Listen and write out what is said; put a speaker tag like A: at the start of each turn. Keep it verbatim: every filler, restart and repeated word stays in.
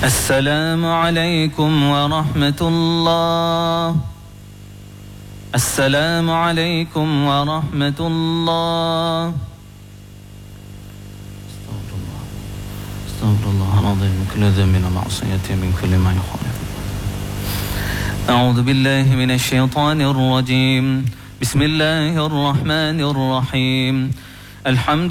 A: السلام عليكم ورحمة الله. السلام عليكم ورحمة الله. استغفر الله استغفر الله العظيم من كل ذنب ومعصية من كل ما يخالف. أعوذ بالله من الشيطان الرجيم. بسم الله الرحمن الرحيم. الحمد